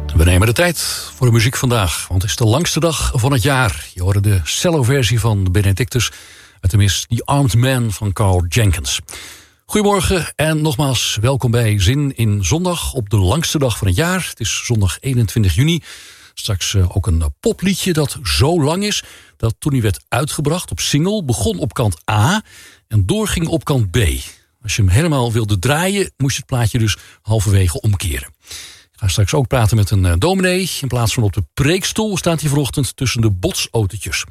We nemen de tijd voor de muziek vandaag, want het is de langste dag van het jaar. Je hoorde de cello-versie van Benedictus uit de mis The Armed Man van Carl Jenkins. Goedemorgen en nogmaals welkom bij Zin in Zondag op de langste dag van het jaar. Het is zondag 21 juni. Straks ook een popliedje dat zo lang is dat toen hij werd uitgebracht op single begon op kant A en doorging op kant B. Als je hem helemaal wilde draaien, moest je het plaatje dus halverwege omkeren. Ik ga straks ook praten met een dominee. In plaats van op de preekstoel staat hij vanochtend tussen de botsautootjes.